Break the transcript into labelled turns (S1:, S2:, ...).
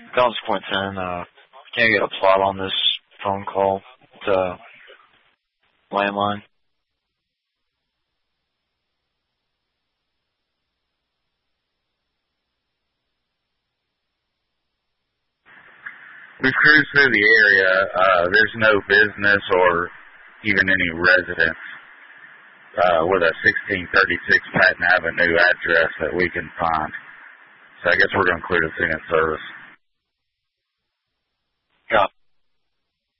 S1: Consequence 10, can I get a plot on this phone call to landline?
S2: We've cruised through the area. There's no business or even any residence with a 1636 Patton Avenue address that we can find. So I guess we're going to clear the scene in service.